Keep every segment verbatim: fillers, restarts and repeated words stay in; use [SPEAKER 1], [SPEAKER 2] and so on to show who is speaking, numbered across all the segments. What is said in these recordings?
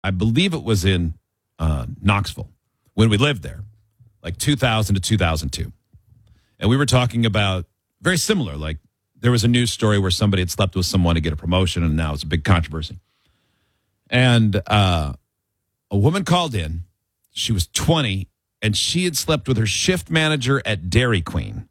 [SPEAKER 1] I believe it was in uh, Knoxville when we lived there, like two thousand to two thousand two. And we were talking about very similar, like there was a news story where somebody had slept with someone to get a promotion, and now it's a big controversy. And uh, a woman called in. She was twenty, and she had slept with her shift manager at Dairy Queen.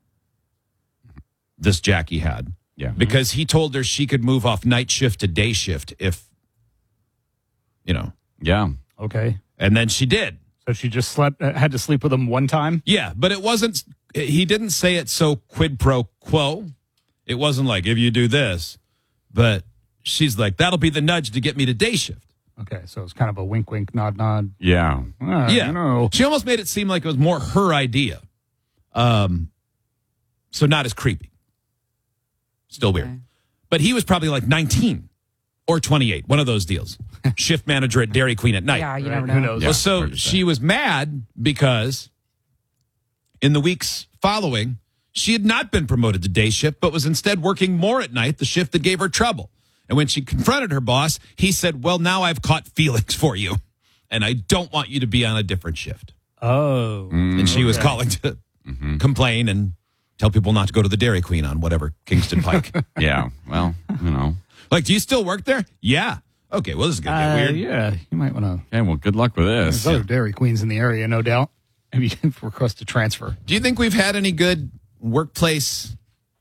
[SPEAKER 1] This Jackie had.
[SPEAKER 2] Yeah.
[SPEAKER 1] Because he told her she could move off night shift to day shift if, you know.
[SPEAKER 2] Yeah.
[SPEAKER 3] Okay.
[SPEAKER 1] And then she did.
[SPEAKER 3] So she just slept, had to sleep with him one time?
[SPEAKER 1] Yeah, but it wasn't, he didn't say it so quid pro quo. It wasn't like, if you do this, but she's like, that'll be the nudge to get me to day shift.
[SPEAKER 3] Okay, so it's kind of a wink, wink, nod, nod.
[SPEAKER 2] Yeah.
[SPEAKER 3] Uh,
[SPEAKER 1] yeah.
[SPEAKER 3] You know.
[SPEAKER 1] She almost made it seem like it was more her idea. Um, so not as creepy. Still weird. Okay. But he was probably like nineteen or twenty-eight, one of those deals. Shift manager at Dairy Queen at night.
[SPEAKER 4] Yeah, you
[SPEAKER 3] right.
[SPEAKER 4] never know.
[SPEAKER 3] Who knows?
[SPEAKER 1] Well, so she was mad because in the weeks following, she had not been promoted to day shift, but was instead working more at night, the shift that gave her trouble. And when she confronted her boss, he said, well, now I've caught feelings for you, and I don't want you to be on a different shift.
[SPEAKER 3] Oh.
[SPEAKER 1] Mm, and she
[SPEAKER 3] okay.
[SPEAKER 1] was calling to mm-hmm. complain and tell people not to go to the Dairy Queen on whatever Kingston Pike.
[SPEAKER 2] Yeah, well, you know.
[SPEAKER 1] Like, do you still work there? Yeah. Okay, well, this is going to
[SPEAKER 3] uh,
[SPEAKER 1] get weird.
[SPEAKER 3] Yeah, you might want to.
[SPEAKER 2] Okay, well, good luck with this.
[SPEAKER 3] There's other Dairy Queens in the area, no doubt. Maybe request a transfer.
[SPEAKER 1] Do you think we've had any good workplace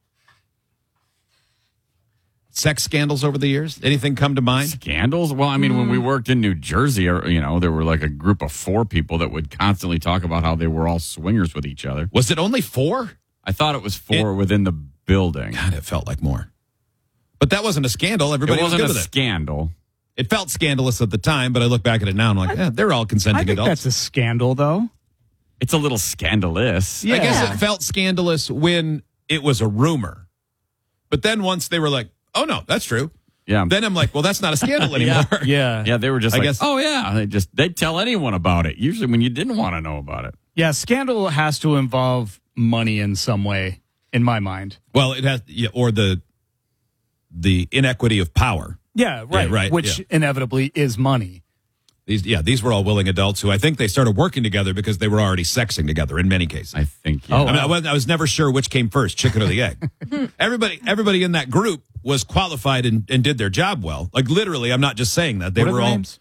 [SPEAKER 1] sex scandals over the years? Anything come to mind?
[SPEAKER 2] Scandals? Well, I mean, mm. when we worked in New Jersey, you know, there were like a group of four people that would constantly talk about how they were all swingers with each other.
[SPEAKER 1] Was it only four?
[SPEAKER 2] I thought it was four
[SPEAKER 1] it,
[SPEAKER 2] within the building.
[SPEAKER 1] God, it felt like more. But that wasn't a scandal. Everybody
[SPEAKER 2] it wasn't
[SPEAKER 1] was good
[SPEAKER 2] a
[SPEAKER 1] with it.
[SPEAKER 2] Scandal.
[SPEAKER 1] It felt scandalous at the time, but I look back at it now and I'm like, yeah, they're all consenting
[SPEAKER 3] I think
[SPEAKER 1] adults.
[SPEAKER 3] That's a scandal, though.
[SPEAKER 2] It's a little scandalous.
[SPEAKER 1] Yeah. I guess it felt scandalous when it was a rumor. But then once they were like, oh, no, that's true.
[SPEAKER 2] Yeah.
[SPEAKER 1] Then I'm like, well, that's not a scandal anymore.
[SPEAKER 3] yeah. yeah.
[SPEAKER 2] Yeah, they were just
[SPEAKER 1] I
[SPEAKER 2] like,
[SPEAKER 1] guess,
[SPEAKER 2] oh, yeah. They just, they'd tell anyone about it, usually when you didn't want to know about it.
[SPEAKER 3] Yeah, scandal has to involve money in some way, in my mind.
[SPEAKER 1] Well, it has, yeah, or the the inequity of power.
[SPEAKER 3] Yeah, right.
[SPEAKER 1] Yeah, right.
[SPEAKER 3] Which
[SPEAKER 1] yeah.
[SPEAKER 3] inevitably is money.
[SPEAKER 1] These, yeah, these were all willing adults who I think they started working together because they were already sexing together in many cases.
[SPEAKER 2] I think. Yeah.
[SPEAKER 3] Oh,
[SPEAKER 1] I mean,
[SPEAKER 3] wow.
[SPEAKER 1] I, was, I was never sure which came first, chicken or the egg. everybody, everybody in that group was qualified and, and did their job well. Like literally, I'm not just saying that. They
[SPEAKER 3] what
[SPEAKER 1] were
[SPEAKER 3] are the
[SPEAKER 1] all.
[SPEAKER 3] names?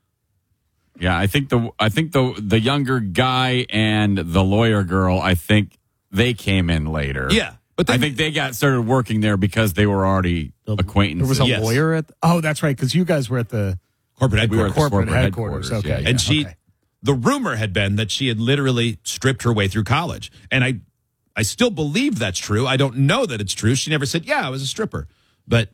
[SPEAKER 2] Yeah, I think the I think the the younger guy and the lawyer girl, I think they came in later.
[SPEAKER 1] Yeah, but then,
[SPEAKER 2] I think they got started working there because they were already acquaintances.
[SPEAKER 3] There was a
[SPEAKER 1] Yes.
[SPEAKER 3] lawyer at. The, oh, that's right, because you guys were at the
[SPEAKER 1] corporate
[SPEAKER 2] we were
[SPEAKER 1] headquarters.
[SPEAKER 2] at the
[SPEAKER 3] corporate,
[SPEAKER 2] corporate
[SPEAKER 3] headquarters.
[SPEAKER 2] headquarters,
[SPEAKER 3] Okay,
[SPEAKER 2] yeah,
[SPEAKER 1] and she,
[SPEAKER 3] okay.
[SPEAKER 1] the rumor had been that she had literally stripped her way through college, and I, I still believe that's true. I don't know that it's true. She never said, "Yeah, I was a stripper," but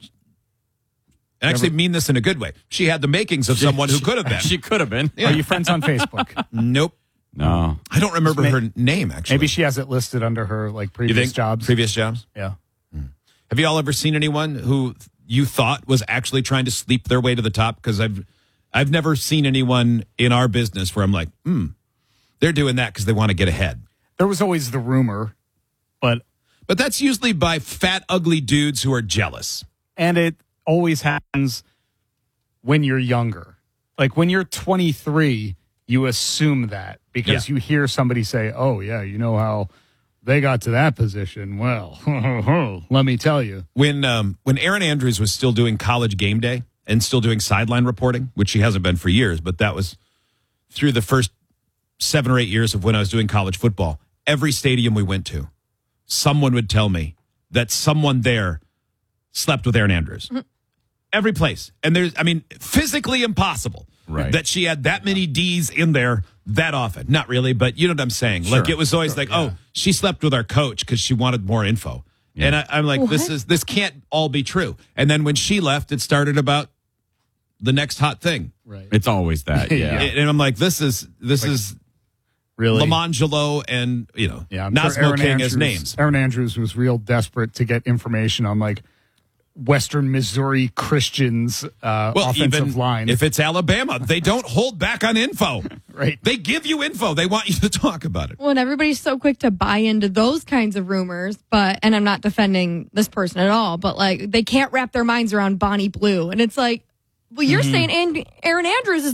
[SPEAKER 1] I actually mean this in a good way. She had the makings of someone who could have been.
[SPEAKER 2] She could have been.
[SPEAKER 3] Are you friends on Facebook?
[SPEAKER 1] Nope.
[SPEAKER 2] No.
[SPEAKER 1] I don't remember
[SPEAKER 3] May-
[SPEAKER 1] her name, actually.
[SPEAKER 3] Maybe she has it listed under her like
[SPEAKER 1] You
[SPEAKER 3] previous
[SPEAKER 1] think?
[SPEAKER 3] jobs.
[SPEAKER 1] Previous jobs?
[SPEAKER 3] Yeah.
[SPEAKER 1] Have you all ever seen anyone who you thought was actually trying to sleep their way to the top? Because I've, I've never seen anyone in our business where I'm like, hmm, they're doing that because they want to get ahead.
[SPEAKER 3] There was always the rumor, but
[SPEAKER 1] But that's usually by fat, ugly dudes who are jealous.
[SPEAKER 3] and it always happens when you're younger. Like when you're twenty-three, you assume that because
[SPEAKER 1] Yeah.
[SPEAKER 3] you hear somebody say, "Oh yeah, you know how they got to that position." Well, let me tell you.
[SPEAKER 1] When um, when Erin Andrews was still doing College Game Day and still doing sideline reporting, which she hasn't been for years, but that was through the first seven or eight years of when I was doing college football, every stadium we went to, someone would tell me that someone there slept with Erin Andrews. Mm-hmm. Every place. And there's, I mean, physically impossible
[SPEAKER 2] Right.
[SPEAKER 1] that she had that many D's in there that often. Not really, but you know what I'm saying?
[SPEAKER 2] Sure.
[SPEAKER 1] Like it was always like, oh, she slept with our coach because she wanted more info.
[SPEAKER 2] Yeah.
[SPEAKER 1] And I, I'm like, this is this can't all be true. And then when she left, it started about the next hot thing.
[SPEAKER 3] Right.
[SPEAKER 2] It's always that. Yeah.
[SPEAKER 1] And I'm like, this is this is
[SPEAKER 3] Really?
[SPEAKER 1] Lamangelo and, you know,
[SPEAKER 3] Yeah, I'm
[SPEAKER 1] Nazmo
[SPEAKER 3] sure Erin
[SPEAKER 1] King
[SPEAKER 3] Andrews,
[SPEAKER 1] as names.
[SPEAKER 3] Erin Andrews was real desperate to get information on like Western Missouri Christians uh,
[SPEAKER 1] Well,
[SPEAKER 3] offensive
[SPEAKER 1] even
[SPEAKER 3] line.
[SPEAKER 1] if it's Alabama, they don't hold back on info.
[SPEAKER 3] Right.
[SPEAKER 1] They give you info. They want you to talk about it.
[SPEAKER 4] Well, and everybody's so quick to buy into those kinds of rumors, but, and I'm not defending this person at all, but like they can't wrap their minds around Bonnie Blue. And it's like, Well, you're saying and Aaron Andrews is